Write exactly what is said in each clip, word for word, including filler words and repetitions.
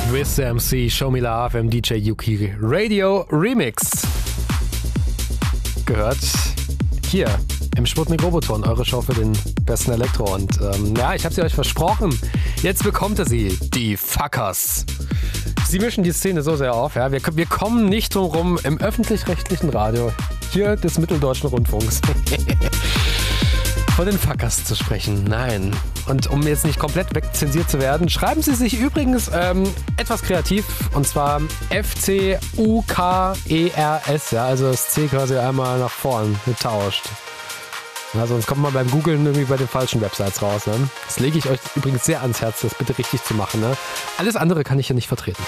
Wiz M C, Show Me Love im D J Yuki Radio Remix. Gehört hier im Sputnik Roboton, eure Show für den besten Elektro. Und ähm, ja, ich habe sie euch versprochen. Jetzt bekommt ihr sie, die Fuckers. Sie mischen die Szene so sehr auf. Ja? Wir, wir kommen nicht drum rum im öffentlich-rechtlichen Radio, hier des Mitteldeutschen Rundfunks, von den Fuckers zu sprechen. Nein. Und um jetzt nicht komplett wegzensiert zu werden, schreiben Sie sich übrigens ähm, etwas kreativ, und zwar F C U K E R S, ja, also das C quasi einmal nach vorn getauscht. Ja, sonst kommt man beim Googlen irgendwie bei den falschen Websites raus. Ne? Das lege ich euch übrigens sehr ans Herz, das bitte richtig zu machen. Ne? Alles andere kann ich hier nicht vertreten.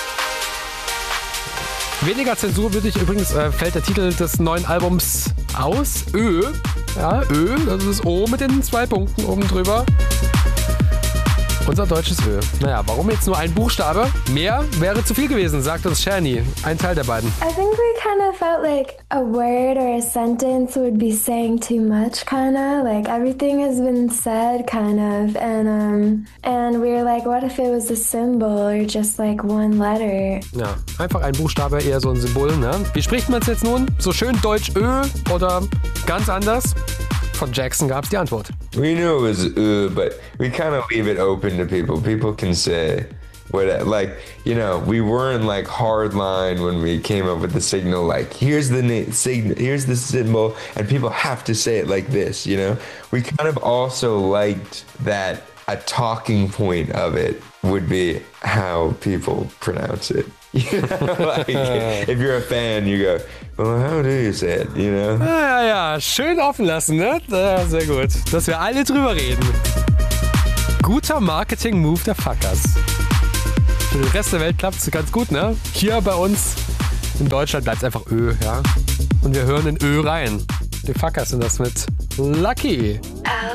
Weniger Zensur würde ich übrigens, äh, fällt der Titel des neuen Albums aus. Ö. Ja, Ö, das ist O mit den zwei Punkten oben drüber. Unser deutsches Ö. Naja, warum jetzt nur ein Buchstabe? Mehr wäre zu viel gewesen, sagt uns Shani. Ein Teil der beiden. I think we kind of felt like a word or a sentence would be saying too much, kind of. Like everything has been said, kind of. And, um, and we were like, what if it was a symbol or just like one letter? Ja, einfach ein Buchstabe, eher so ein Symbol, ne? Wie spricht man es jetzt nun? So schön deutsch Ö oder ganz anders? Von Jackson gab es die Antwort. We knew it was uh, but we kind of leave it open to people. People can say what, like, you know, we weren't like hard line when we came up with the signal. Like, here's the na- signal, here's the symbol, and people have to say it like this. You know, we kind of also liked that a talking point of it would be how people pronounce it. You know, like, if you're a fan, you go, well, how do you say it, you know? Ja, ja, ja, schön offen lassen, ne? Ja, sehr gut. Dass wir alle drüber reden. Guter Marketing-Move der Fuckers. Für den Rest der Welt klappt es ganz gut, ne? Hier bei uns in Deutschland bleibt es einfach Ö, ja? Und wir hören in Ö rein. Die Fuckers sind das mit Lucky.